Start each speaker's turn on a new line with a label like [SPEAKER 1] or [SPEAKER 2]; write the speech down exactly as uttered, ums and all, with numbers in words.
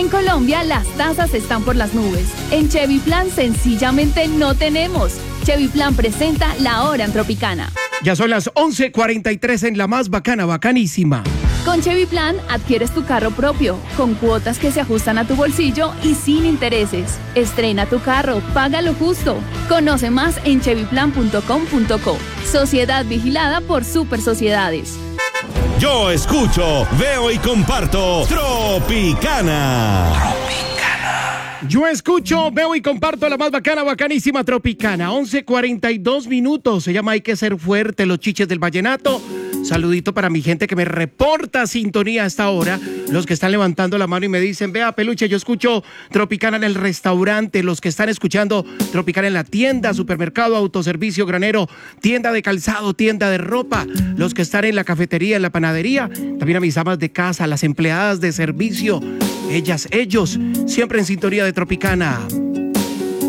[SPEAKER 1] En Colombia las tasas están por las nubes. En Chevy Plan sencillamente no tenemos. Chevy Plan presenta La Hora en Tropicana.
[SPEAKER 2] Ya son las once cuarenta y tres en la más bacana, bacanísima.
[SPEAKER 1] Con Chevy Plan adquieres tu carro propio, con cuotas que se ajustan a tu bolsillo y sin intereses. Estrena tu carro, paga lo justo. Conoce más en chevy plan punto com punto co. Sociedad vigilada por Super Sociedades.
[SPEAKER 3] Yo escucho, veo y comparto Tropicana.
[SPEAKER 2] Tropicana. Yo escucho, veo y comparto la más bacana, bacanísima Tropicana. once cuarenta y dos minutos. Se llama Hay que ser fuerte, los chiches del vallenato. Saludito para mi gente que me reporta sintonía a esta hora. Los que están levantando la mano y me dicen, vea, Peluche, yo escucho Tropicana en el restaurante. Los que están escuchando Tropicana en la tienda, supermercado, autoservicio, granero, tienda de calzado, tienda de ropa. Los que están en la cafetería, en la panadería. También a mis amas de casa, las empleadas de servicio. Ellas, ellos, siempre en sintonía de Tropicana.